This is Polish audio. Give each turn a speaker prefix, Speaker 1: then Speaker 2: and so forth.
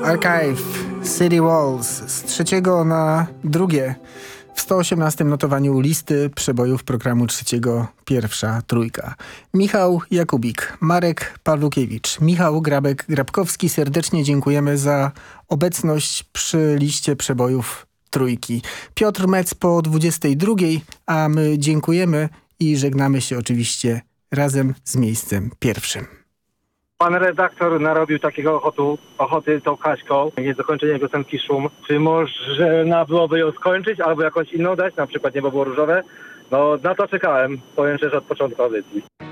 Speaker 1: Archive, City Walls z 3 na 2 w 118 notowaniu listy przebojów programu trzeciego Pierwsza Trójka. Michał Jakubik, Marek Pawlukiewicz, Michał Grabkowski. Serdecznie dziękujemy za obecność przy liście przebojów Trójki. Piotr Mec po 22, a my dziękujemy i żegnamy się oczywiście razem z miejscem pierwszym.
Speaker 2: Pan redaktor narobił takiego ochoty tą Kaśką, niedokończenie piosenki Szum. Czy można byłoby ją skończyć albo jakąś inną dać, na przykład Niebo było różowe? No na to czekałem, powiem szczerze, od początku audycji.